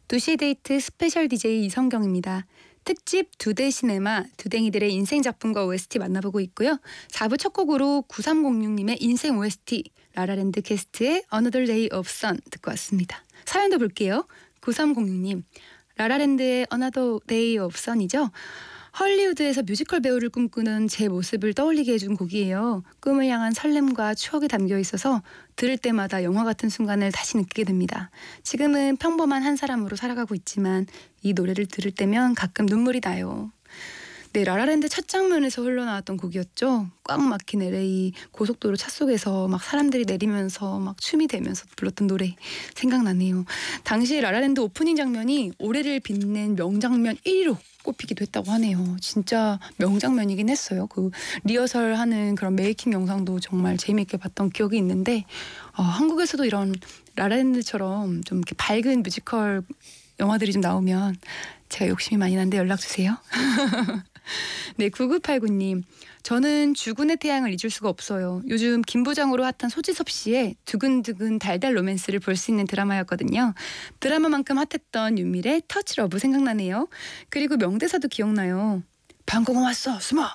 2시 데이트 스페셜 DJ 이성경입니다. 특집 두대 시네마 두댕이들의 인생 작품과 OST 만나보고 있고요. 4부 첫 곡으로 9306님의 인생 OST 라라랜드 게스트의 Another Day of Sun 듣고 왔습니다. 사연도 볼게요. 9306님 라라랜드의 Another Day of Sun이죠. 헐리우드에서 뮤지컬 배우를 꿈꾸는 제 모습을 떠올리게 해준 곡이에요. 꿈을 향한 설렘과 추억이 담겨 있어서 들을 때마다 영화 같은 순간을 다시 느끼게 됩니다. 지금은 평범한 한 사람으로 살아가고 있지만 이 노래를 들을 때면 가끔 눈물이 나요. 네, 라라랜드 첫 장면에서 흘러나왔던 곡이었죠. 꽉 막힌 LA 고속도로 차 속에서 막 사람들이 내리면서 막 춤이 되면서 불렀던 노래 생각나네요. 당시 라라랜드 오프닝 장면이 올해를 빛낸 명장면 1위로 꼽히기도 했다고 하네요. 진짜 명장면이긴 했어요. 그 리허설하는 그런 메이킹 영상도 정말 재미있게 봤던 기억이 있는데 한국에서도 이런 라라랜드처럼 좀 이렇게 밝은 뮤지컬 영화들이 좀 나오면 제가 욕심이 많이 나는데 연락 주세요. 네, 9989님. 저는 주군의 태양을 잊을 수가 없어요. 요즘 김부장으로 핫한 소지섭 씨의 두근두근 달달 로맨스를 볼 수 있는 드라마였거든요. 드라마만큼 핫했던 윤밀의 터치 러브 생각나네요. 그리고 명대사도 기억나요. 방공호 왔어, 숨어!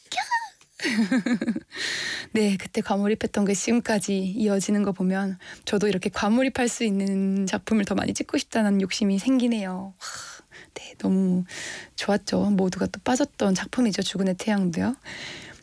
네, 그때 과몰입했던 게 지금까지 이어지는 거 보면 저도 이렇게 과몰입할 수 있는 작품을 더 많이 찍고 싶다는 욕심이 생기네요. 네, 너무 좋았죠. 모두가 또 빠졌던 작품이죠. 주군의 태양도요.